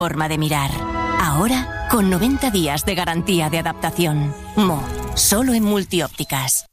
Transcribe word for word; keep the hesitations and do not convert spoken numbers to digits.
forma de mirar. Ahora, con noventa días de garantía de adaptación. Mo, solo en Multiópticas.